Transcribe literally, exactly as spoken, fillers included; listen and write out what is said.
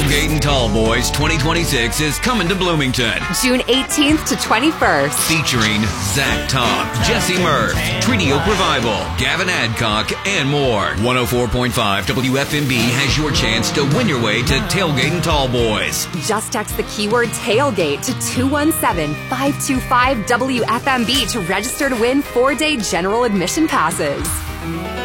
Tailgate and Tall Boys twenty twenty-six is coming to Bloomington. June eighteenth to twenty-first. Featuring Zach Top, Jesse Murph, Treaty Oak Revival, Gavin Adcock, and more. one oh four point five W F M B has your chance to win your way to Tailgate and Tall Boys. Just text the keyword tailgate to two one seven, five two five, W F M B to register to win four-day general admission passes.